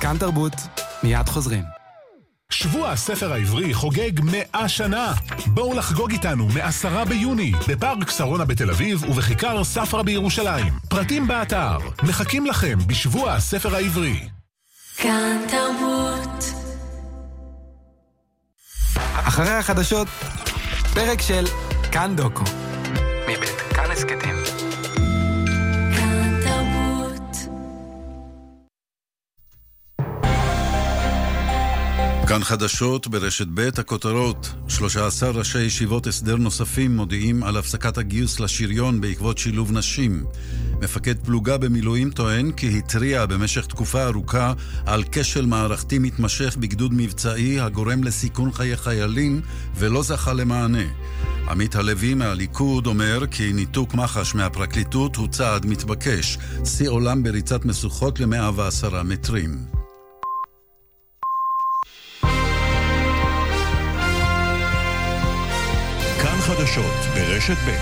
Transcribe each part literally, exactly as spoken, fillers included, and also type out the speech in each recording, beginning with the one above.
כאן תרבות, מיד חוזרים. שבוע הספר העברי חוגג מאה שנה. בואו לחגוג איתנו מעשרה ביוני בפארק שרונה בתל אביב ובכיכר ספרא בירושלים. פרטים באתר. מחכים לכם בשבוע הספר העברי. כאן תרבות. אחרי החדשות, פרק של כאן דוקו. מבית כאן הסקטים. כאן תרבות. כאן חדשות ברשת ב' הכותרות. שלושה עשר ראשי ישיבות הסדר נוספים מודיעים על הפסקת הגיוס לשריון בעקבות שילוב נשים. מפקד פלוגה במילואים טוען כי התריע במשך תקופה ארוכה על כשל מערכתי מתמשך בגדוד מבצעי הגורם לסיכון חיי חיילים ולא זכה למענה. עמית הלוי מהליכוד אומר כי ניתוק מח"ש מהפרקליטות הוא צעד מתבקש. שיא עולם בריצת משוכות ל-מאה ועשרה מטרים. כאן חדשות ברשת ב'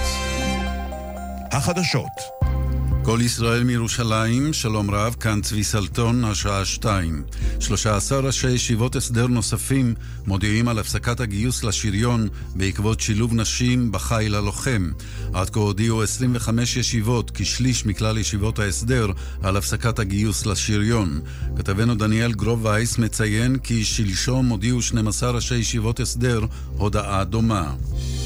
החדשות. כל ישראל מירושלים, שלום רב, כאן צבי סלטון, השעה שתיים. שלושה עשר ראשי ישיבות הסדר נוספים מודיעים על הפסקת הגיוס לשריון בעקבות שילוב נשים בחיל הלוחם. עד כה הודיעו עשרים וחמש ישיבות, כשליש מכלל ישיבות ההסדר, על הפסקת הגיוס לשריון. כתבנו דניאל גרוב וייס מציין כי שלשום הודיעו שנים עשר ראשי ישיבות הסדר הודעה דומה.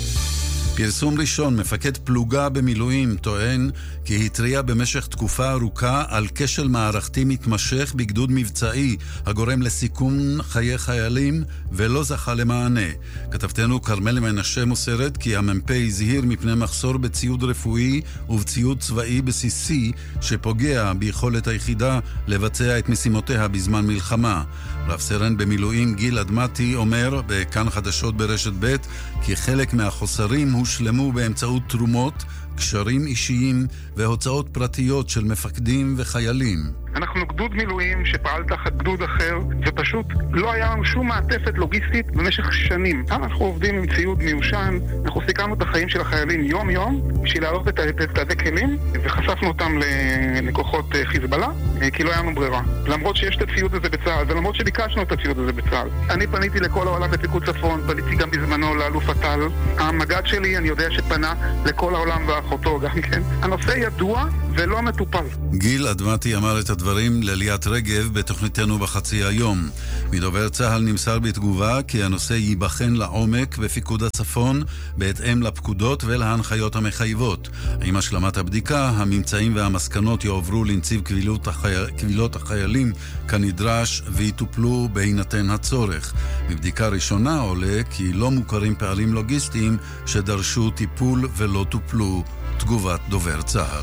פרסום ראשון, מפקד פלוגה במילואים טוען כי התריע במשך תקופה ארוכה על כשל מערכתי מתמשך בגדוד מבצעי הגורם לסיכון חיי חיילים ולא זכה למענה. כתבתנו קרמל מנשה מוסרת כי המ"פ הזהיר מפני מחסור בציוד רפואי ובציוד צבאי בסיסי שפוגע ביכולת היחידה לבצע את משימותיה בזמן מלחמה. רב סרן במילואים גיל אדמתי אומר בכאן חדשות ברשת ב' כי חלק מהחוסרים הושלמו באמצעות תרומות, קשרים אישיים והוצאות פרטיות של מפקדים וחיילים. אנחנו גדוד מילואים שפעל תחת גדוד אחר, ופשוט לא היה לנו שום מעטפת לוגיסטית במשך שנים. אנחנו עובדים עם ציוד מיושן, אנחנו סיכמנו את החיים של החיילים יום יום בשביל להעלות את תעדי כלים, וחשפנו אותם לכוחות חיזבאללה, כי לא היה לנו ברירה. למרות שיש את הציוד הזה בצה"ל, ולמרות שביקשנו את הציוד הזה בצה"ל. אני פניתי לכל העולם בפיקוד צפון, פניתי גם בזמנו לאלוף הטל. המג"ד שלי, אני יודע שפנה לכל העולם ואחותו גם כן. הנושא ידוע ולא מטופל. גיל אדמתי אמר את הדברים לליאת רגב בתוכניתנו בחצי היום. מדובר צהל נמסר בתגובה כי הנושא ייבחן לעומק בפיקוד הצפון בהתאם לפקודות ולהנחיות המחייבות. עם השלמת הבדיקה, הממצאים והמסקנות יעברו לנציב קבילות, החי... קבילות החיילים כנדרש ויטופלו בהינתן הצורך. בבדיקה ראשונה עולה כי לא מוכרים פערים לוגיסטיים שדרשו טיפול ולא טופלו. תגובת דובר צהל.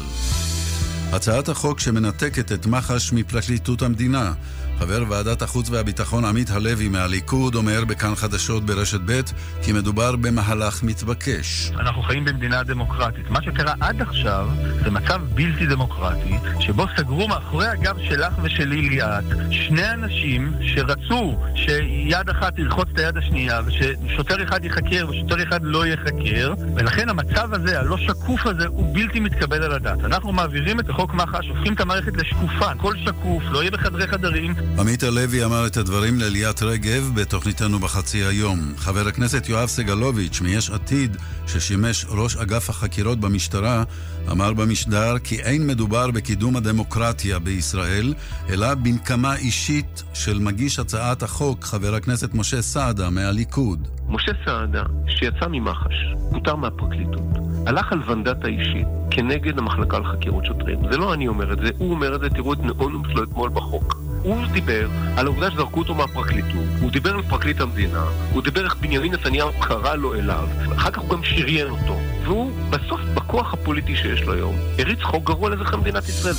הצעת החוק שמנתקת את מח"ש מפרקליטות המדינה. חבר ועדת החוץ והביטחון עמית הלוי מהליכוד אומר בכאן חדשות ברשת ב' כי מדובר במהלך מתבקש. אנחנו חיים במדינה דמוקרטית. מה שקרה עד עכשיו זה מצב בלתי דמוקרטי, שבו סגרו מאחורי הגב שלך ושלי ליאת שני אנשים שרצו שיד אחת תלחוץ את היד השנייה וששוטר אחד יחקר ושוטר אחד לא יחקר, ולכן המצב הזה, הלא שקוף הזה, הוא בלתי מתקבל על הדעת. אנחנו מעבירים את החוק מח"ש, הופכים את המערכת לשקופה, הכל שקוף, לא יהיה בחדרי חדרים. עמית הלוי אמר את הדברים לליאת רגב בתוכניתנו בחצי היום. חבר הכנסת יואב סגלוביץ' מיש עתיד, ששימש ראש אגף החקירות במשטרה, אמר במשדר כי אין מדובר בקידום הדמוקרטיה בישראל, אלא בנקמה אישית של מגיש הצעת החוק, חבר הכנסת משה סעדה מהליכוד. משה סעדה, שיצא ממח"ש, פוטר מהפרקליטות, הלך על ונדטה אישית כנגד המחלקה לחקירות שוטרים. זה לא אני אומר את זה, הוא אומר את זה, תראו את נאון שלו אתמול בחוק. הוא דיבר על העובדה שזרקו אותו מהפרקליטות, הוא דיבר על פרקליט המדינה, הוא דיבר איך בנימין נתניהו קרא לו אליו, אחר כך הוא גם שריין אותו, והוא בסוף בכוח הפוליטי שיש לו היום, הריץ חוק גרוע לאזרחי מדינת ישראל.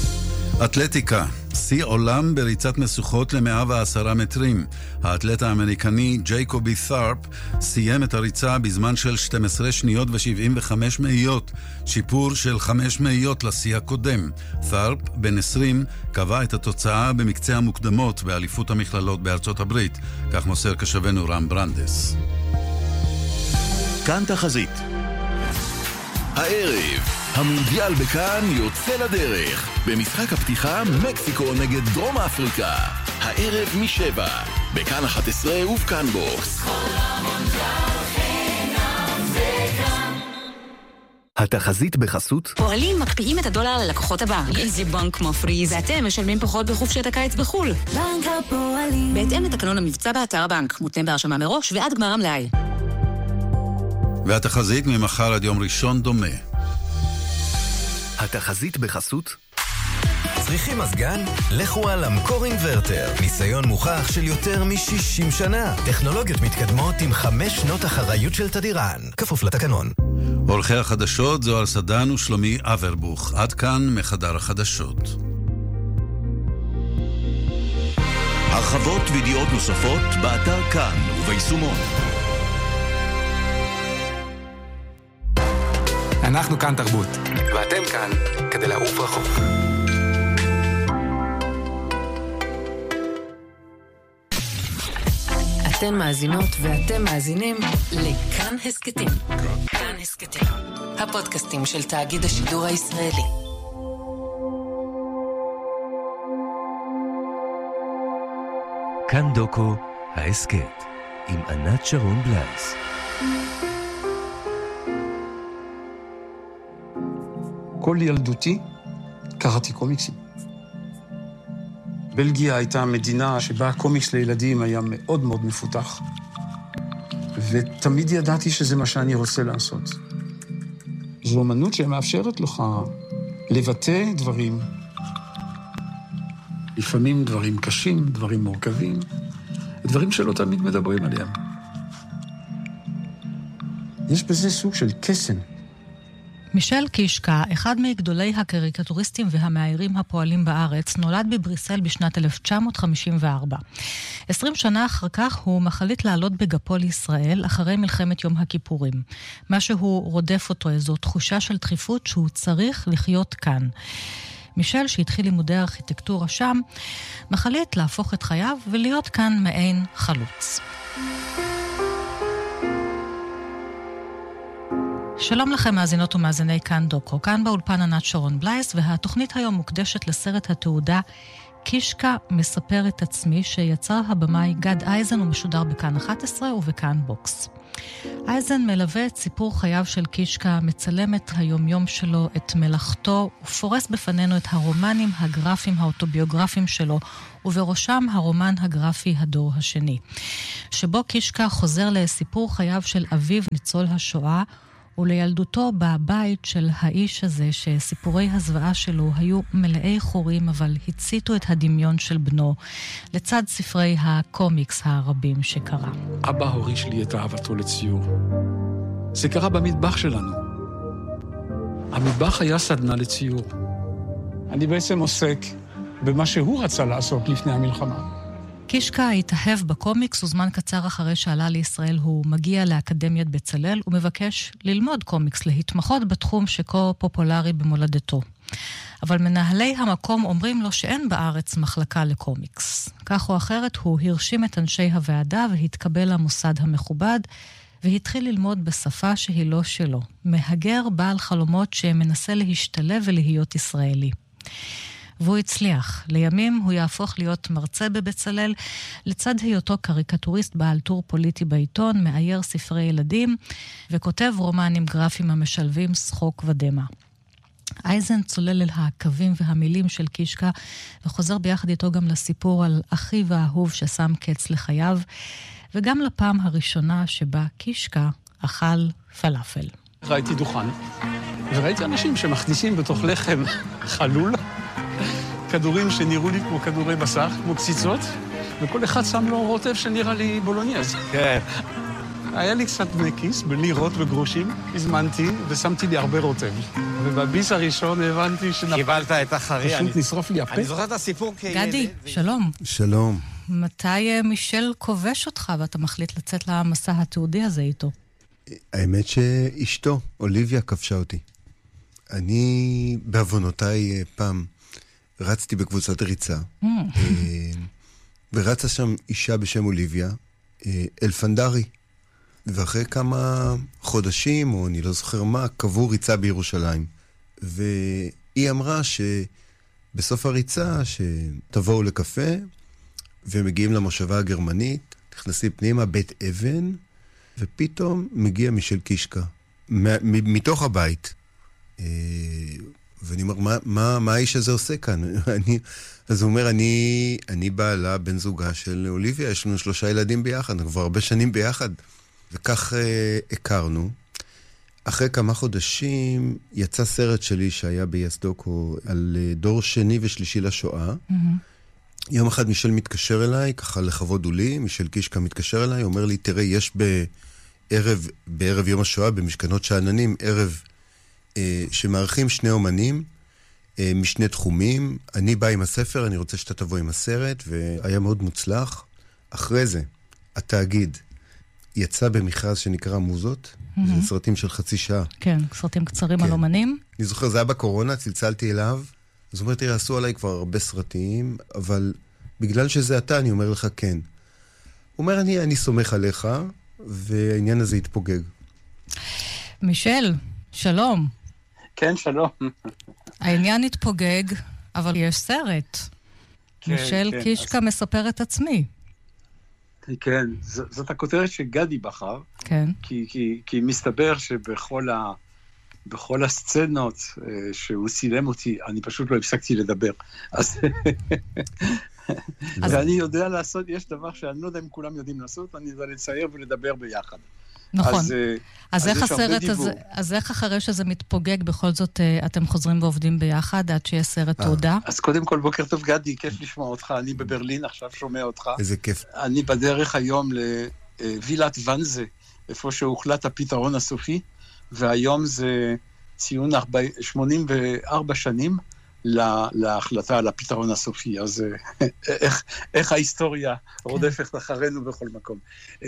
אתלטיקה, שיא עולם בריצת משוכות ל-מאה ועשרה מטרים. האתלט האמריקני ג'ייקובי ת'ארפ סיים את הריצה בזמן של שתים עשרה שניות ו-שבעים וחמש מאיות, שיפור של חמש מאיות לשיא הקודם. ת'ארפ, בן עשרים, קבע את התוצאה במקצה המוקדמות באליפות המכללות בארצות הברית. כך מוסר קשבנו רם ברנדס. כאן תחזית. הערב המונדיאל בכאן יוצא לדרך. במשחק הפתיחה מקסיקו נגד דרום אפריקה. הערב משבע, בכאן אחת עשרה ובכאן בוקס. התחזית בחסות פועלים מקפיאים את הדולר ללקוחות הבנק. איזה בנק מפריז, ואתם משלמים פחות בחופשת הקיץ בחול. בנק הפועלים. בהתאם לתקנון המבצע באתר הבנק, מותנה בהרשמה מראש ועד גמר המלאי. והתחזית ממחר עד יום ראשון דומה. התחזית בחסות צריכים מזגן? לכו על אמקור אינברטר. ניסיון מוכח של יותר מ-שישים שנה. טכנולוגיות מתקדמות עם חמש שנות אחריות של תדירן. כפוף לתקנון. עורכי החדשות זוהר סדן ושלומי אברבוך. עד כאן מחדר החדשות. הרחבות וידיעות נוספות באתר כאן וביישומון. אנחנו כאן תרבות, ואתם כאן כדי לעוף רחוק. אתן מאזינות ואתם מאזינים לכאן הסקטים. כאן הסקטים, הפודקאסטים של תאגיד השידור הישראלי. כאן דוקו, ההסקט, עם ענת שרון בלייס. כל ילדותי קראתי קומיקסים. בלגיה הייתה מדינה שבה הקומיקס לילדים היה מאוד מאוד מפותח. ותמיד ידעתי שזה מה שאני רוצה לעשות. זו אומנות שמאפשרת לך לבטא דברים. לפעמים דברים קשים, דברים מורכבים, דברים שלא תמיד מדברים עליהם. יש בזה סוג של קסם. מישל קישקה, אחד מגדולי הקריקטוריסטים והמאיירים הפועלים בארץ, נולד בבריסל בשנת אלף תשע מאות חמישים וארבע. עשרים שנה אחר כך הוא מחליט לעלות בגפו לישראל אחרי מלחמת יום הכיפורים. מה שהוא רודף אותו, איזו תחושה של דחיפות שהוא צריך לחיות כאן. מישל, שהתחיל לימודי ארכיטקטורה שם, מחליט להפוך את חייו ולהיות כאן מעין חלוץ. שלום לכם מאזינות ומאזיני כאן דוקו. כאן באולפן ענת שרון בלייס, והתוכנית היום מוקדשת לסרט התעודה קישקה מספר את עצמי, שיצר הבמאי גד אייזן ומשודר בכאן אחת עשרה ובכאן בוקס. אייזן מלווה את סיפור חייו של קישקה, מצלם את היומיום שלו, את מלאכתו, ופורס בפנינו את הרומנים הגרפיים האוטוביוגרפיים שלו, ובראשם הרומן הגרפי הדור השני, שבו קישקה חוזר לסיפור חייו של אביו ניצול השואה, ולילדותו בבית של האיש הזה, שסיפורי הזוועה שלו היו מלאי חורים, אבל הציתו את הדמיון של בנו, לצד ספרי הקומיקס הרבים שקרא. אבא הוריש לי את אהבתו לציור. זה קרה במטבח שלנו. המטבח היה סדנה לציור. אני בעצם עוסק במה שהוא רצה לעשות לפני המלחמה. קישקה התאהב בקומיקס, וזמן קצר אחרי שעלה לישראל הוא מגיע לאקדמיית בצלאל ומבקש ללמוד קומיקס, להתמחות בתחום שכה פופולרי במולדתו. אבל מנהלי המקום אומרים לו שאין בארץ מחלקה לקומיקס. כך או אחרת הוא הרשים את אנשי הוועדה והתקבל למוסד המכובד, והתחיל ללמוד בשפה שהיא לא שלו. מהגר בעל חלומות שמנסה להשתלב ולהיות ישראלי. והוא הצליח. לימים הוא יהפוך להיות מרצה בבצלאל, לצד היותו קריקטוריסט בעל טור פוליטי בעיתון, מאייר ספרי ילדים, וכותב רומנים גרפיים המשלבים שחוק ודמה. אייזן צולל אל הקווים והמילים של קישקה, וחוזר ביחד איתו גם לסיפור על אחיו האהוב ששם קץ לחייו, וגם לפעם הראשונה שבה קישקה אכל פלאפל. ראיתי דוכן, וראיתי אנשים שמכניסים בתוך לחם חלול, כדורים שנראו לי כמו כדורי בשר, כמו קציצות, וכל אחד שם לו רוטב שנראה לי בולוניאז. כן. היה לי קצת בני כיס, בלירות וגרושים, הזמנתי ושמתי לי הרבה רוטב. ובביס הראשון הבנתי שנפ... קיבלת את החרי. פשוט אני... נשרוף לי הפה. אני זוכר את הסיפור כילד. גדי, שלום. שלום. מתי מישל כובש אותך ואתה מחליט לצאת למסע התיעודי הזה איתו? האמת שאשתו, אוליביה, כבשה אותי. אני, בעוונותיי פעם, רצתי בקבוצת ריצה, ורצה שם אישה בשם אוליביה, אלפנדרי, ואחרי כמה חודשים, או אני לא זוכר מה, קבעו ריצה בירושלים. והיא אמרה שבסוף הריצה, שתבואו לקפה, ומגיעים למושבה הגרמנית, נכנסים פנימה, בית אבן, ופתאום מגיע מישל קישקה, מתוך הבית. ואני אומר, מה, מה, מה האיש הזה עושה כאן? אני, אז הוא אומר, אני, אני בעלה, בן זוגה של אוליביה, יש לנו שלושה ילדים ביחד, אנחנו כבר הרבה שנים ביחד. וכך אה, הכרנו. אחרי כמה חודשים יצא סרט שלי שהיה ביסדוקו על אה, דור שני ושלישי לשואה. Mm-hmm. יום אחד מישל מתקשר אליי, ככה לכבוד הוא לי, מישל קישקה מתקשר אליי, אומר לי, תראה, יש בערב, בערב יום השואה, במשכנות שעננים, ערב אה, שמערכים שני אומנים, אה, משני תחומים. אני בא עם הספר, אני רוצה שאתה תבוא עם הסרט, והיה מאוד מוצלח. אחרי זה, התאגיד יצא במכרז שנקרא מוזות, mm-hmm. זה סרטים של חצי שעה. כן, סרטים קצרים כן. על אומנים. אני זוכר, זה היה בקורונה, צלצלתי אליו, אז הוא אומר, תראה, עשו עליי כבר הרבה סרטים, אבל בגלל שזה אתה, אני אומר לך כן. הוא אומר, אני, אני סומך עליך, והעניין הזה יתפוגג. מישל, שלום. כן, שלום. העניין יתפוגג, אבל יש סרט. כן, מישל כן, קישקה אז... מספר את עצמי. כן, ז, זאת הכותרת שגדי בחר. כן. כי, כי, כי מסתבר שבכל ה... בכל הסצנות שהוא צילם אותי, אני פשוט לא הפסקתי לדבר. אז ואני יודע לעשות, יש דבר שאני לא יודע אם כולם יודעים לעשות, אני יודע לצייר ולדבר ביחד. נכון. אז איך הסרט הזה, אז איך אחרי שזה מתפוגג, בכל זאת אתם חוזרים ועובדים ביחד, עד שיש סרט תעודה? אז קודם כל, בוקר טוב גדי, כיף לשמוע אותך, אני בברלין, עכשיו שומע אותך. איזה כיף. אני בדרך היום לווילת ונזה, איפה שהוחלט הפתרון הסופי, והיום זה ציון שמונים וארבע שנים להחלטה על הפתרון הסופי. אז איך, איך ההיסטוריה רודפת אחרינו בכל מקום.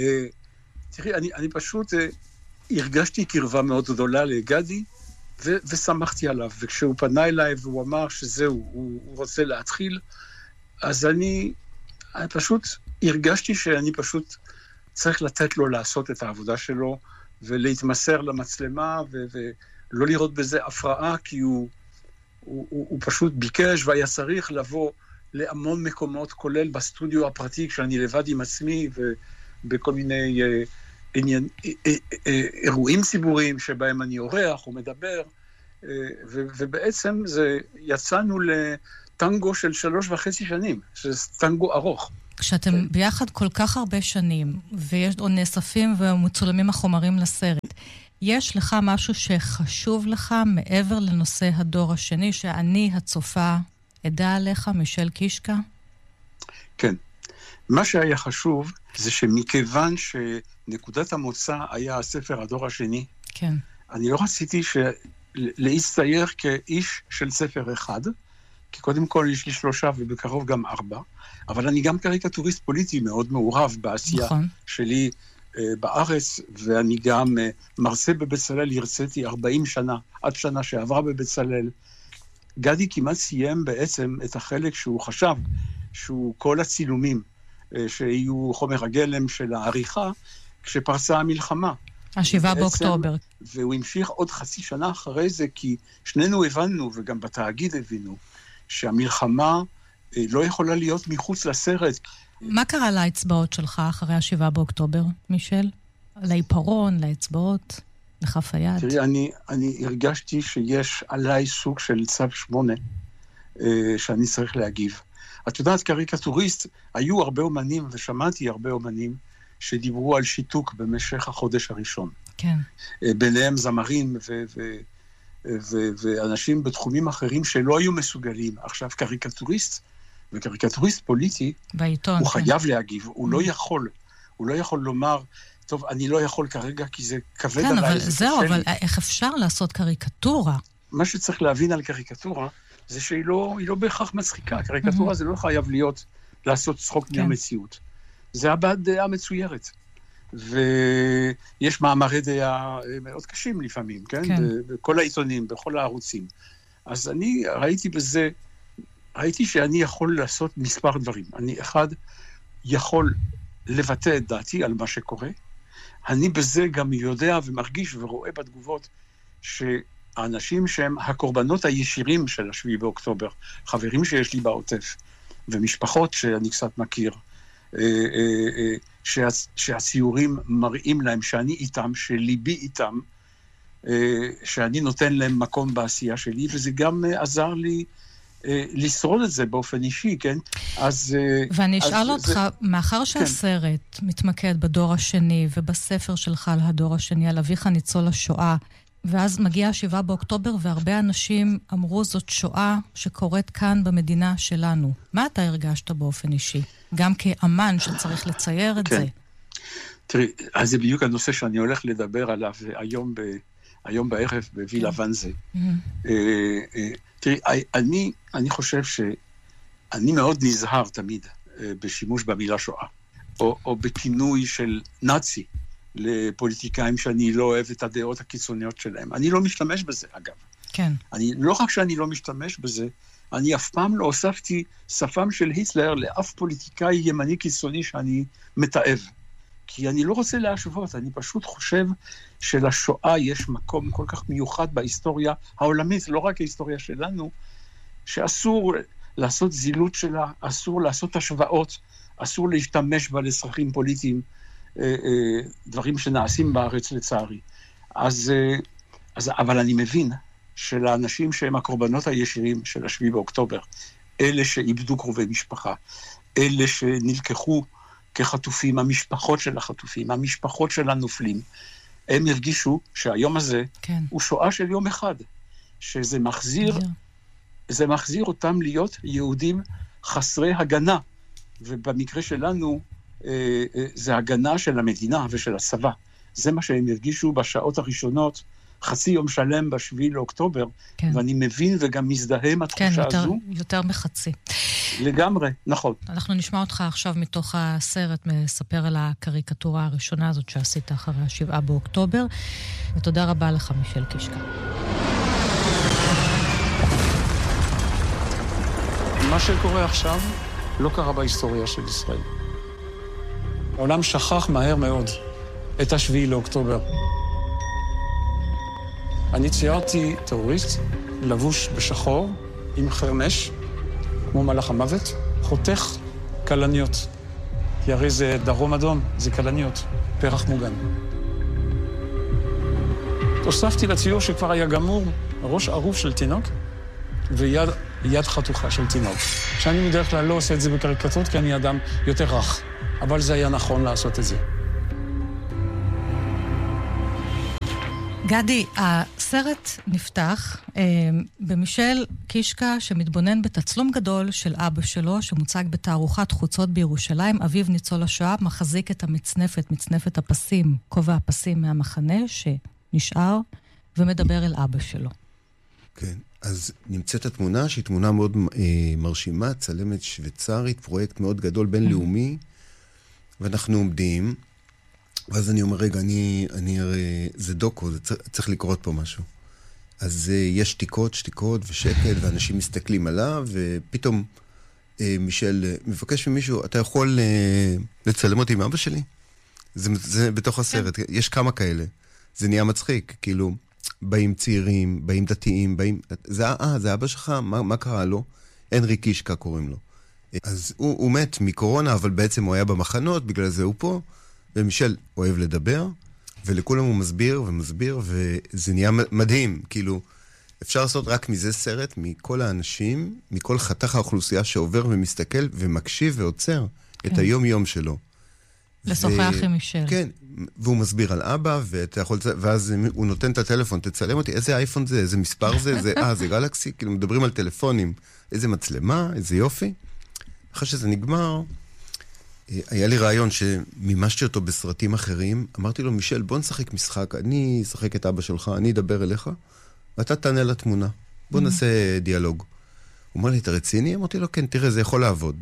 תראי, אני, אני פשוט הרגשתי קרבה מאוד גדולה לגדי, ו, ושמחתי עליו. וכשהוא פנה אליי והוא אמר שזהו, הוא, הוא רוצה להתחיל, אז אני, אני פשוט הרגשתי שאני פשוט צריך לתת לו לעשות את העבודה שלו, ולהתמסר למצלמה, ו- ולא לראות בזה הפרעה, כי הוא, הוא, הוא, הוא פשוט ביקש, והיה צריך לבוא להמון מקומות, כולל בסטודיו הפרטי, כשאני לבד עם עצמי, ובכל מיני אה, עניין, אה, אה, אה, אירועים ציבוריים, שבהם אני אורח או מדבר, אה, ו- ובעצם זה, יצאנו לטנגו של שלוש וחצי שנים, שזה טנגו ארוך. כשאתם כן. ביחד כל כך הרבה שנים, ויש עוד נאספים ומצולמים החומרים לסרט, יש לך משהו שחשוב לך מעבר לנושא הדור השני, שאני הצופה עדה עליך, מישל קישקה? כן. מה שהיה חשוב זה שמכיוון שנקודת המוצא היה הספר הדור השני, כן. אני לא רציתי להצטייר כאיש של ספר אחד, כי קודם כל יש לי שלושה ובקרוב גם ארבע, אבל אני גם קריקטוריסט פוליטי מאוד מעורב בעשייה נכון. שלי uh, בארץ, ואני גם uh, מרצה בבצלאל, הרציתי ארבעים שנה, עד שנה שעברה בבצלאל. גדי כמעט סיים בעצם את החלק שהוא חשב, שהוא כל הצילומים, uh, שיהיו חומר הגלם של העריכה, כשפרצה המלחמה. השבעה באוקטובר. והוא המשיך עוד חצי שנה אחרי זה, כי שנינו הבנו, וגם בתאגיד הבינו, שהמלחמה לא יכולה להיות מחוץ לסרט. מה קרה לאצבעות שלך אחרי השבעה באוקטובר, מישל? לעיפרון, לאצבעות, לכף היד? תראי, אני, אני הרגשתי שיש עליי סוג של צו שמונה, שאני צריך להגיב. את יודעת, קריקטוריסט, היו הרבה אומנים, ושמעתי הרבה אומנים, שדיברו על שיתוק במשך החודש הראשון. כן. ביניהם זמרים ו... ו ו- ואנשים בתחומים אחרים שלא היו מסוגלים. עכשיו, קריקטוריסט, וקריקטוריסט פוליטי, בעיתון, הוא כן. חייב להגיב, הוא לא יכול, הוא לא יכול לומר, טוב, אני לא יכול כרגע, כי זה כבד עליי. כן, אבל זהו, אבל איך אפשר לעשות קריקטורה? מה שצריך להבין על קריקטורה, זה שהיא לא, היא לא בהכרח מצחיקה. קריקטורה זה לא חייב להיות, לעשות צחוק מהמציאות. זה הבעת דעה מצוירת. ויש מאמרי דעה מאוד קשים לפעמים, כן? כן. בכל העיתונים, בכל הערוצים. אז אני ראיתי בזה, ראיתי שאני יכול לעשות מספר דברים. אני אחד יכול לבטא את דעתי על מה שקורה. אני בזה גם יודע ומרגיש ורואה בתגובות האנשים שהם הקורבנות הישירים של השביעי באוקטובר, חברים שיש לי בעוטף, ומשפחות שאני קצת מכיר, שהציורים מראים להם שאני איתם, שליבי איתם, שאני נותן להם מקום בעשייה שלי, וזה גם עזר לי לשרוד את זה באופן אישי, כן? אז... ואני אשאל אותך, מאחר שהסרט מתמקד בדור השני, ובספר שלך על הדור השני, על אביך ניצול השואה, ואז מגיע השבעה באוקטובר, והרבה אנשים אמרו זאת שואה שקורית כאן במדינה שלנו. מה אתה הרגשת באופן אישי? גם כאמן שצריך לצייר את זה. תראי, אז זה בדיוק הנושא שאני הולך לדבר עליו היום, ב, היום בערב בווילה ונזה. תראי, אני, אני חושב שאני מאוד נזהר תמיד בשימוש במילה שואה, או, או בכינוי של נאצי לפוליטיקאים שאני לא אוהב את הדעות הקיצוניות שלהם. אני לא משתמש בזה, אגב. כן. אני, לא רק שאני לא משתמש בזה, אני אף פעם לא הוספתי שפם של היטלר לאף פוליטיקאי ימני קיצוני שאני מתאב. כי אני לא רוצה להשוות, אני פשוט חושב שלשואה יש מקום כל כך מיוחד בהיסטוריה העולמית, לא רק ההיסטוריה שלנו, שאסור לעשות זילות שלה, אסור לעשות השוואות, אסור להשתמש בה לצרכים פוליטיים, דברים שנעשים בארץ לצערי. אז, אז, אבל אני מבין שלאנשים שהם הקורבנות הישירים של השביעי באוקטובר, אלה שאיבדו קרובי משפחה, אלה שנלקחו כחטופים, המשפחות של החטופים, המשפחות של הנופלים, הם הרגישו שהיום הזה כן. הוא שואה של יום אחד, שזה מחזיר, זה מחזיר אותם להיות יהודים חסרי הגנה, ובמקרה שלנו זה הגנה של המדינה ושל הצבא. זה מה שהם הרגישו בשעות הראשונות, חצי יום שלם בשביעי לאוקטובר, כן. ואני מבין וגם מזדהה עם התחושה כן, יותר, הזו. יותר מחצי. לגמרי, נכון. אנחנו נשמע אותך עכשיו מתוך הסרט, מספר על הקריקטורה הראשונה הזאת שעשית אחרי השבעה באוקטובר, ותודה רבה לך מישל קישקה. מה שקורה עכשיו לא קרה בהיסטוריה של ישראל. העולם שכח מהר מאוד את השביעי לאוקטובר. אני ציירתי טרוריסט, לבוש בשחור, עם חרמש, כמו מלאך המוות, חותך קלניות. כי הרי זה דרום אדום, זה קלניות, פרח מוגן. הוספתי לציור שכבר היה גמור, ראש ערוף של תינוק, ויד יד חתוכה של תינוק. שאני בדרך כלל לא עושה את זה בקריקטורות, כי אני אדם יותר רך. אבל זה היה נכון לעשות את זה. גדי, הסרט נפתח אה, במישל קישקה שמתבונן בתצלום גדול של אבא שלו, שמוצג בתערוכת חוצות בירושלים, אביו ניצול השואה, מחזיק את המצנפת, מצנפת הפסים, כובע הפסים מהמחנה שנשאר, ומדבר אל אבא שלו. כן, אז נמצאת התמונה שהיא תמונה מאוד אה, מרשימה, צלמת שוויצרית, פרויקט מאוד גדול בינלאומי, ואנחנו עומדים, ואז אני אומר, רגע, אני, אני הרי, זה דוקו, זה צריך, צריך לקרות פה משהו. אז uh, יש שתיקות, שתיקות ושקט, ואנשים מסתכלים עליו, ופתאום uh, מישל uh, מבקש ממישהו, אתה יכול uh, לצלם אותי עם אבא שלי? זה, זה בתוך הסרט, כן. יש כמה כאלה. זה נהיה מצחיק, כאילו, באים צעירים, באים דתיים, באים... זה, אה, זה אבא שלך? מה, מה קרה לו? הנרי קישקה קוראים לו. אז הוא, הוא מת מקורונה, אבל בעצם הוא היה במחנות, בגלל זה הוא פה, ומישל אוהב לדבר, ולכולם הוא מסביר ומסביר, וזה נהיה מדהים, כאילו, אפשר לעשות רק מזה סרט, מכל האנשים, מכל חתך האוכלוסייה שעובר ומסתכל, ומקשיב ועוצר כן. את היום-יום שלו. לשוחח ו... עם מישל. כן, והוא מסביר על אבא, ואתה יכול... ואז הוא נותן את הטלפון, תצלם אותי, איזה אייפון זה, איזה מספר זה, זה, אה, זה גלקסי, כאילו מדברים על טלפונים, איזה מצלמה, איזה יופי. אחרי שזה נגמר, היה לי רעיון שמימשתי אותו בסרטים אחרים, אמרתי לו, מישל, בוא נשחק משחק, אני אשחק את אבא שלך, אני אדבר אליך, ואתה תענה לתמונה. בוא נעשה דיאלוג. הוא אומר לי, אתה רציני? אמרתי לו, כן, תראה, זה יכול לעבוד.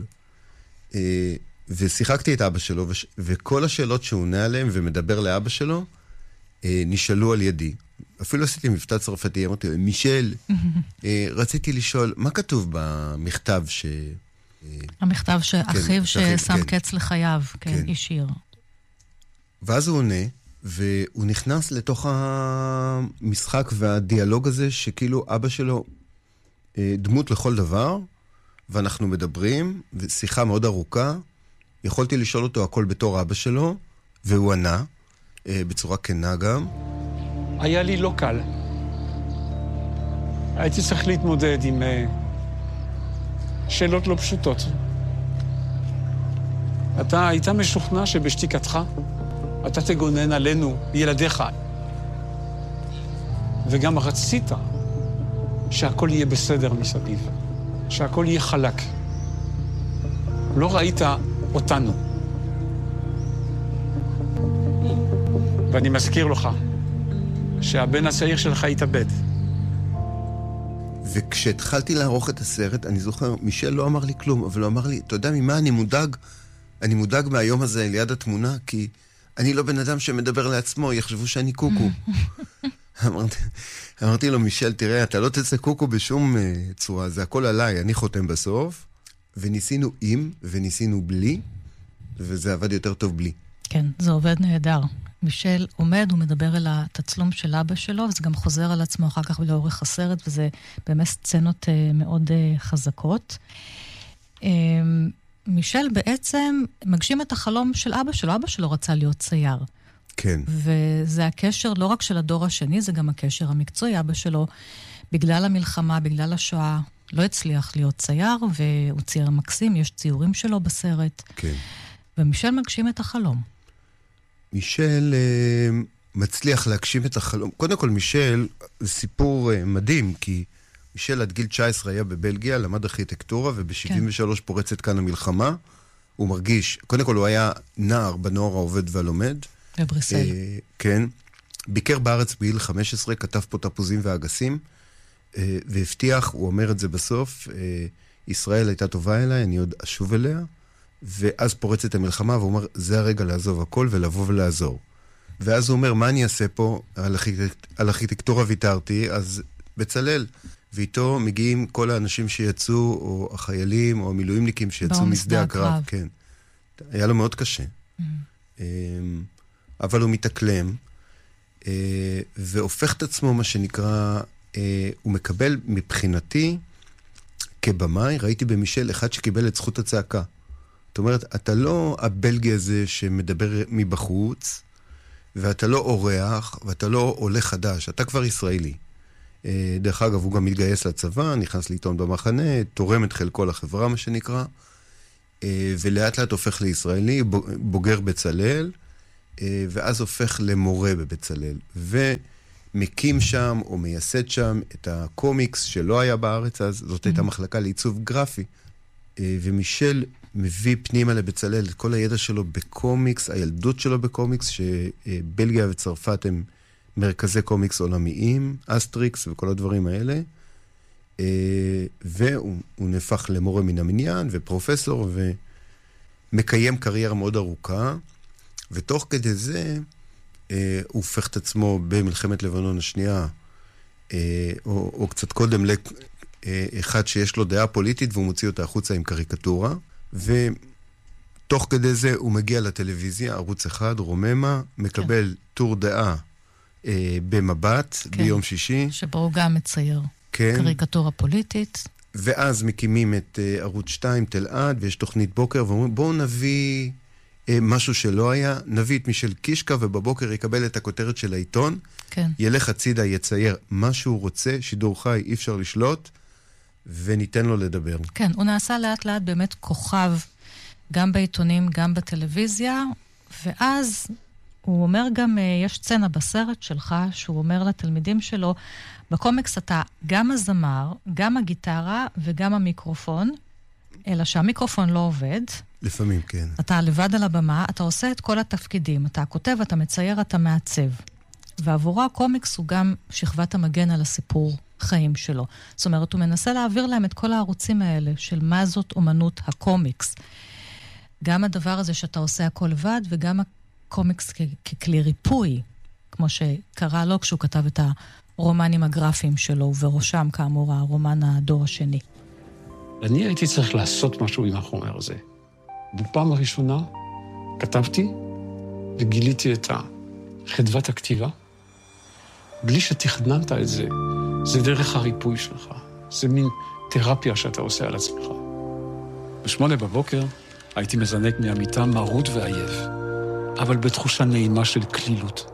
ושיחקתי את אבא שלו, וכל השאלות שהוא עונה עליהם ומדבר לאבא שלו, נשאלו על ידי. אפילו עשיתי מבטא צרפתי, אמרתי לו, מישל, רציתי לשאול, מה כתוב במכתב ש... המכתב שאחיו ששם קץ לחייו, כן, ישיר. ואז הוא עונה, והוא נכנס לתוך המשחק והדיאלוג הזה, שכאילו אבא שלו דמות לכל דבר, ואנחנו מדברים, ושיחה מאוד ארוכה, יכולתי לשאול אותו הכל בתור אבא שלו, והוא ענה, בצורה כנה גם. היה לי לא קל. הייתי צריך להתמודד עם שאלות לא פשוטות. אתה היית משוכנע שבשתיקתך אתה תגונן עלינו, ילדיך. וגם רצית שהכל יהיה בסדר מסביב, שהכל יהיה חלק. לא ראית אותנו. ואני מזכיר לך שהבן הצעיר שלך התאבד. וכשהתחלתי לערוך את הסרט, אני זוכר, מישל לא אמר לי כלום, אבל הוא אמר לי, אתה יודע ממה אני מודאג? אני מודאג מהיום הזה ליד התמונה, כי אני לא בן אדם שמדבר לעצמו, יחשבו שאני קוקו. אמרתי, אמרתי לו, מישל, תראה, אתה לא תצא קוקו בשום uh, צורה, זה הכל עליי, אני חותם בסוף, וניסינו עם, וניסינו בלי, וזה עבד יותר טוב בלי. כן, זה עובד נהדר. מישל עומד, הוא מדבר אל התצלום של אבא שלו, וזה גם חוזר על עצמו אחר כך לאורך הסרט, וזה באמת סצנות uh, מאוד uh, חזקות. Um, מישל בעצם מגשים את החלום של אבא שלו. אבא שלו רצה להיות צייר. כן. וזה הקשר לא רק של הדור השני, זה גם הקשר המקצועי. אבא שלו, בגלל המלחמה, בגלל השואה, לא הצליח להיות צייר, והוא צייר מקסים, יש ציורים שלו בסרט. כן. ומישל מגשים את החלום. מישל uh, מצליח להגשים את החלום. קודם כל, מישל, זה סיפור uh, מדהים, כי מישל עד גיל תשע עשרה היה בבלגיה, למד ארכיטקטורה, וב-שבעים ושלוש כן. פורצת כאן המלחמה. הוא מרגיש, קודם כל הוא היה נער בנוער העובד והלומד. בבריסל. אה, כן. ביקר בארץ בגיל חמש עשרה, כתב פה תפוזים ואגסים, אה, והבטיח, הוא אומר את זה בסוף, אה, ישראל הייתה טובה אליי, אני עוד אשוב אליה, ואז פורצת המלחמה, והוא אומר, זה הרגע לעזוב הכל ולבוא ולעזור. ואז הוא אומר, מה אני אעשה פה? על, ארכיטק... על ארכיטקטורה ויתרתי, אז בצלל. ואיתו מגיעים כל האנשים שיצאו, או החיילים, או המילואימניקים שיצאו משדה הקרב. כן. היה לו מאוד קשה. Mm-hmm. אבל הוא מתאקלם, והופך את עצמו, מה שנקרא, הוא מקבל מבחינתי, כבמאי, ראיתי במישל אחד שקיבל את זכות הצעקה. זאת אומרת, אתה לא הבלגי הזה שמדבר מבחוץ, ואתה לא אורח, ואתה לא עולה חדש, אתה כבר ישראלי. דרך אגב, הוא גם מתגייס לצבא, נכנס לעיתון במחנה, תורם את חלקו לחברה, מה שנקרא, ולאט לאט הופך לישראלי, בוגר בצלל, ואז הופך למורה בבצלל, ומקים שם, או מייסד שם, את הקומיקס שלא היה בארץ, אז זאת הייתה מחלקה לעיצוב גרפי, ומישל מביא פנימה לבצלל את כל הידע שלו בקומיקס, הילדות שלו בקומיקס, שבלגיה וצרפת הם מרכזי קומיקס עולמיים, אסטריקס וכל הדברים האלה, והוא נהפך למורה מן המניין ופרופסור, ומקיים קריירה מאוד ארוכה, ותוך כדי זה הוא הופך את עצמו במלחמת לבנון השנייה, או, או קצת קודם לאחד שיש לו דעה פוליטית, והוא מוציא אותה החוצה עם קריקטורה, ותוך כדי זה הוא מגיע לטלוויזיה, ערוץ אחד, רוממה, מקבל כן. טור דעה אה, במבט, כן. ביום שישי. שבו הוא גם מצייר כן. קריקטורה פוליטית. ואז מקימים את אה, ערוץ שתיים, תל-עד, ויש תוכנית בוקר, ואומרים, בואו נביא אה, משהו שלא היה, נביא את מישל קישקה, ובבוקר יקבל את הכותרת של העיתון, כן. ילך הצידה, יצייר מה שהוא רוצה, שידור חי, אי אפשר לשלוט, וניתן לו לדבר. כן, הוא נעשה לאט לאט באמת כוכב, גם בעיתונים, גם בטלוויזיה, ואז הוא אומר גם, יש סצנה בסרט שלך, שהוא אומר לתלמידים שלו, בקומיקס אתה גם הזמר, גם הגיטרה וגם המיקרופון, אלא שהמיקרופון לא עובד. לפעמים, כן. אתה לבד על הבמה, אתה עושה את כל התפקידים, אתה כותב, אתה מצייר, אתה מעצב. ועבורו הקומיקס הוא גם שכבת המגן על הסיפור חיים שלו. זאת אומרת, הוא מנסה להעביר להם את כל הערוצים האלה של מה זאת אומנות הקומיקס. גם הדבר הזה שאתה עושה הכל לבד, וגם הקומיקס כ- ככלי ריפוי, כמו שקרה לו כשהוא כתב את הרומנים הגרפיים שלו, ובראשם כאמור הרומן הדור השני. אני הייתי צריך לעשות משהו עם החומר הזה. בפעם הראשונה כתבתי וגיליתי את חדוות הכתיבה, בלי שתכננת את זה, זה דרך הריפוי שלך. זה מין תרפיה שאתה עושה על עצמך. בשמונה בבוקר הייתי מזנק מהמיטה מרות ועייף, אבל בתחושה נעימה של כלילות.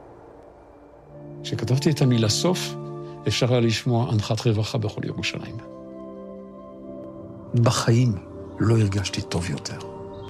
כשכתבתי את המילה סוף, אפשר היה לשמוע אנחת רווחה בכל ירושלים. בחיים לא הרגשתי טוב יותר.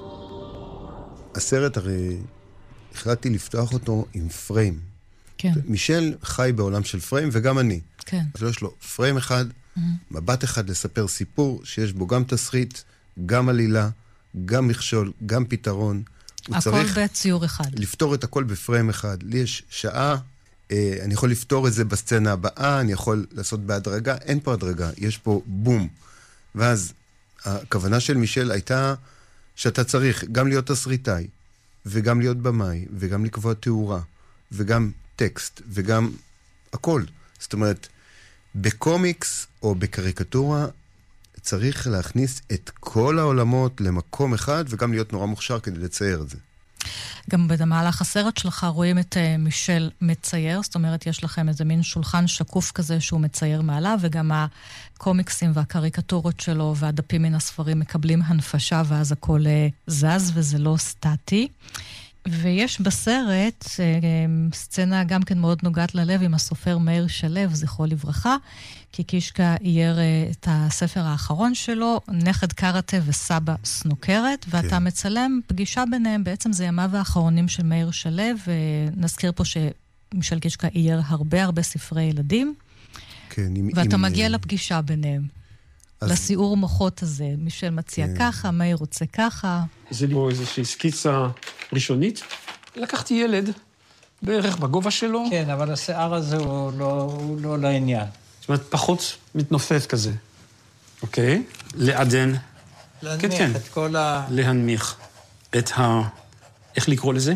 הסרט הרי החלטתי לפתוח אותו עם פריים. כן. מישל חי בעולם של פריים, וגם אני. כן. אז יש לו פריים אחד, mm-hmm. מבט אחד לספר סיפור, שיש בו גם תסריט, גם עלילה, גם מכשול, גם פתרון. הכל בציור אחד. לפתור את הכל בפריים אחד. לי יש שעה, אה, אני יכול לפתור את זה בסצנה הבאה, אני יכול לעשות בהדרגה, אין פה הדרגה, יש פה בום. ואז הכוונה של מישל הייתה שאתה צריך גם להיות תסריטאי, וגם להיות במאי, וגם לקבוע תאורה, וגם טקסט, וגם הכל. זאת אומרת, בקומיקס או בקריקטורה צריך להכניס את כל העולמות למקום אחד, וגם להיות נורא מוכשר כדי לצייר את זה. גם במהלך הסרט שלך רואים את uh, מישל מצייר, זאת אומרת, יש לכם איזה מין שולחן שקוף כזה שהוא מצייר מעליו, וגם הקומיקסים והקריקטורות שלו והדפים מן הספרים מקבלים הנפשה, ואז הכל uh, זז וזה לא סטטי. ויש בסרט uh, סצנה גם כן מאוד נוגעת ללב עם הסופר מאיר שלו, זכרו לברכה, כי קישקה אייר uh, את הספר האחרון שלו, נכד קראטה וסבא סנוקרת, ואתה כן. מצלם פגישה ביניהם, בעצם זה ימיו האחרונים של מאיר שלו, ונזכיר פה שמישל קישקה אייר הרבה הרבה ספרי ילדים, כן, עם, ואתה עם, מגיע עם... לפגישה ביניהם. אז... לסיעור מוחות הזה, מישל מציע כן. ככה, מאיר רוצה ככה. זה לא איזושהי סקיצה ראשונית. לקחתי ילד, בערך בגובה שלו. כן, אבל השיער הזה הוא לא, הוא לא לעניין. זאת אומרת, פחות מתנופף כזה. אוקיי? לעדן. להנמיך כן, כן. את כל ה... להנמיך את ה... איך לקרוא לזה?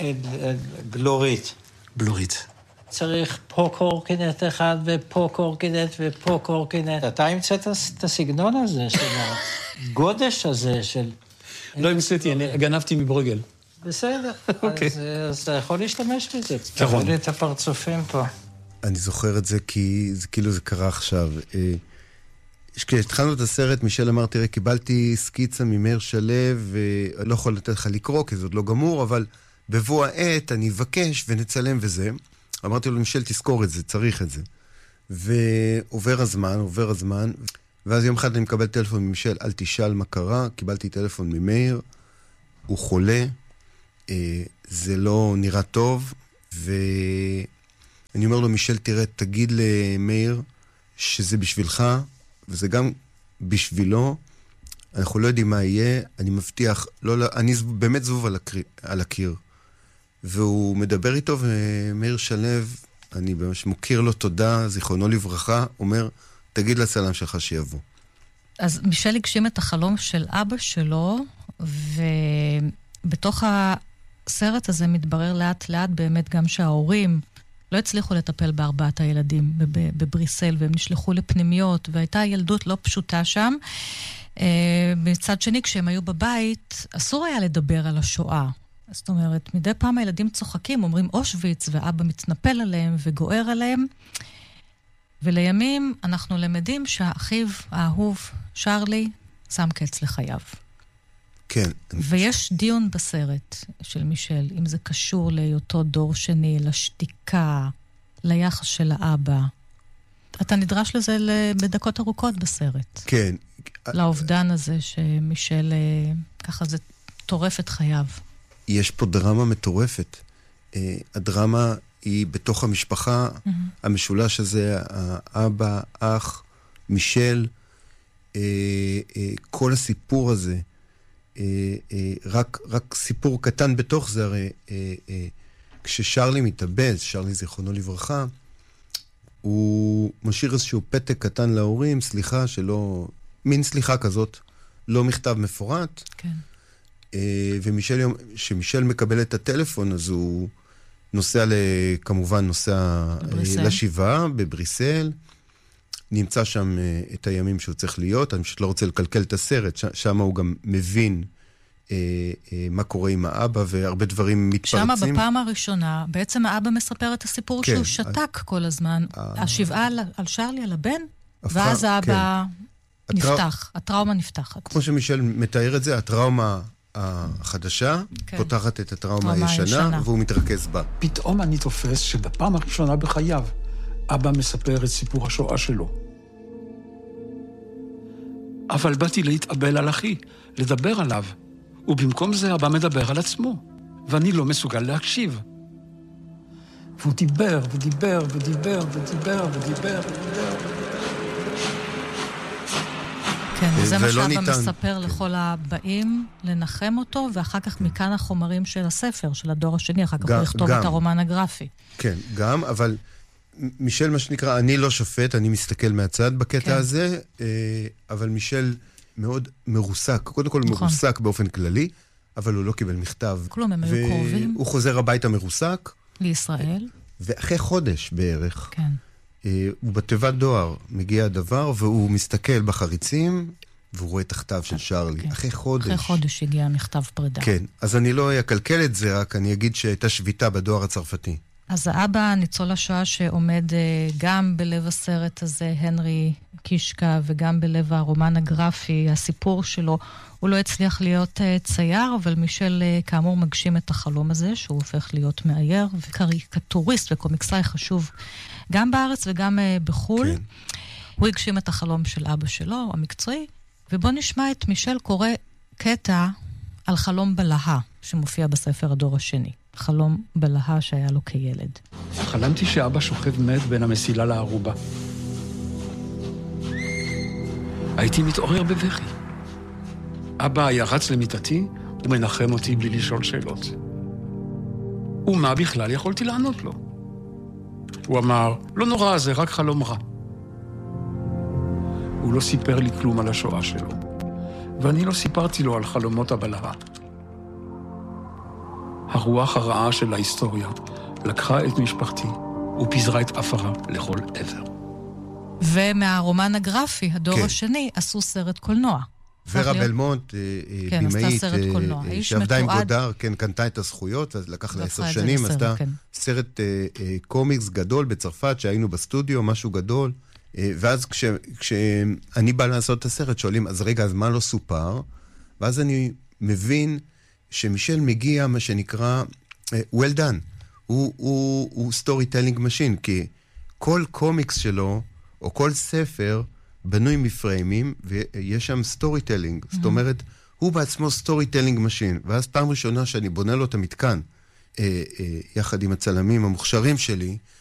בלורית. בלורית. צריך פה קורקינט אחד, ופה קורקינט, ופה קורקינט. אתה המצאת את הסגנון הזה, של הגודש הזה, של... לא המצאתי, אני גנבתי מברגל. בסדר, אז אתה יכול להשתמש בזה. נכון. תראו לי את הפרצופים פה. אני זוכר את זה כי זה כאילו זה קרה עכשיו. כשהתחלנו את הסרט, מישל אמר, תראה, קיבלתי סקיצה ממאיר שלו, ולא יכול לתת לך לקרוא, כי זה עוד לא גמור, אבל בבוא העת אני אבקש ונצלם וזה. אמרתי לו, מישל, תזכור את זה, צריך את זה. ועובר הזמן, עובר הזמן, ואז יום אחד אני מקבל טלפון ממישל, אל תשאל מה קרה, קיבלתי טלפון ממאיר, הוא חולה, זה לא נראה טוב, ואני אומר לו, מישל, תראה, תגיד למאיר שזה בשבילך, וזה גם בשבילו, אנחנו לא יודעים מה יהיה, אני מבטיח, לא, אני באמת זבוב על, הקיר, על הקיר. והוא מדבר איתו, ומאיר שלו, אני ממש מוכיר לו תודה, זיכרונו לברכה, אומר, תגיד לצלם שלך שיבוא. אז מישל הגשים את החלום של אבא שלו, ובתוך הסרט הזה מתברר לאט לאט באמת גם שההורים לא הצליחו לטפל בארבעת הילדים בבריסל, והם נשלחו לפנימיות, והייתה ילדות לא פשוטה שם. מצד שני, כשהם היו בבית, אסור היה לדבר על השואה. זאת אומרת, מדי פעם הילדים צוחקים, אומרים אושוויץ, ואבא מתנפל עליהם וגוער עליהם. ולימים אנחנו למדים שהאחיו האהוב, שרלי, שם קץ לחייו. כן. ויש דיון בסרט של מישל, אם זה קשור להיותו דור שני, לשתיקה, ליחס של האבא. אתה נדרש לזה בדקות ארוכות בסרט. כן. לאובדן הזה שמישל, ככה זה טורף את חייו. יש פה דרמה מטורפת. הדרמה היא בתוך המשפחה, mm-hmm. המשולש הזה, האבא, אח, מישל, כל הסיפור הזה, רק, רק סיפור קטן בתוך זה, הרי כששרלי מתאבד, שרלי זיכרונו לברכה, הוא משאיר איזשהו פתק קטן להורים, סליחה שלא, מין סליחה כזאת, לא מכתב מפורט, כן. ומישל, שמישל מקבל את הטלפון, אז הוא נוסע, כמובן נוסע בבריסל. לשבעה בבריסל, נמצא שם את הימים שהוא צריך להיות, אני פשוט לא רוצה לקלקל את הסרט, שם הוא גם מבין אה, אה, מה קורה עם האבא, והרבה דברים מתפרצים. שמה בפעם הראשונה, בעצם האבא מספר את הסיפור כן, שהוא שתק ה... כל הזמן. ה... השבעה על, על שרלי, על הבן, הפר... ואז האבא כן. נפתח, הטרא... הטראומה נפתחת. כמו שמישל מתאר את זה, הטראומה החדשה כן. פותחת את הטראומה הישנה, הישנה, והוא מתרכז בה. פתאום אני תופס שבפעם הראשונה בחייו, אבא מספר את סיפור השואה שלו. אבל באתי להתאבל על אחי, לדבר עליו. ובמקום זה אבא מדבר על עצמו, ואני לא מסוגל להקשיב. והוא דיבר, ודיבר, ודיבר, ודיבר, ודיבר, ודיבר. כן, וזה מה שאבא מספר לכל הבאים, לנחם אותו, ואחר כך מכאן החומרים של הספר, של הדור השני, אחר כך הוא לכתוב את הרומן הגרפי. כן, גם, אבל מישל, מה שנקרא, אני לא שופט, אני מסתכל מהצד בקטע הזה, אבל מישל מאוד מרוסק, קודם כל מרוסק באופן כללי, אבל הוא לא קיבל מכתב. כלום, הם היו קרובים. הוא חוזר הביתה מרוסק. לישראל. ואחרי חודש בערך, כן. הוא בתיבת דואר, מגיע הדבר, והוא מסתכל בחריצים, והוא רואה תחתיו של שרלי. כן. אחרי חודש. אחרי חודש הגיע מכתב פרידה. כן, אז אני לא אקלקל את זה, רק אני אגיד שהייתה שביתה בדואר הצרפתי. אז האבא, ניצול השואה שעומד גם בלב הסרט הזה, הנרי קישקה, וגם בלב הרומן הגרפי, הסיפור שלו, הוא לא הצליח להיות צייר, אבל מישל כאמור מגשים את החלום הזה, שהוא הופך להיות מאייר וקריקטוריסט וקומיקסאי חשוב, גם בארץ וגם בחול. כן. הוא הגשים את החלום של אבא שלו, המקצועי, ובוא נשמע את מישל קורא קטע על חלום בלהה, שמופיע בספר הדור השני. חלום בלהה שהיה לו כילד. חלמתי שאבא שוכב מת בין המסילה לערובה. הייתי מתעורר בבכי. אבא היה רץ למיטתי ומנחם אותי בלי לשאול שאלות. ומה בכלל יכולתי לענות לו? הוא אמר, לא נורא, זה רק חלום רע. הוא לא סיפר לי כלום על השואה שלו, ואני לא סיפרתי לו על חלומות הבלהה. הרוח הרעה של ההיסטוריה לקחה את משפחתי ופיזרה את אפרה לכל עבר. ומהרומן הגרפי, הדור כן. השני, עשו סרט קולנוע. ורה בלמונט, כן, בימאית, שעבדה עם גודר, כן, קנתה את הזכויות, אז לקח לה עשר שנים, עשתה כן. סרט קומיקס גדול בצרפת, שהיינו בסטודיו, משהו גדול, ואז כש, כשאני בא לעשות את הסרט, שואלים, אז רגע, אז מה לא סופר? ואז אני מבין שמישל מגיע, מה שנקרא, uh, well done. הוא, הוא, הוא storytelling machine, כי כל קומיקס שלו, או כל ספר, בנוי מפריימים, ויש שם storytelling. Mm-hmm. זאת אומרת, הוא בעצמו storytelling machine. ואז פעם ראשונה שאני בונה לו את המתקן, uh, uh, יחד עם הצלמים המוכשרים שלי,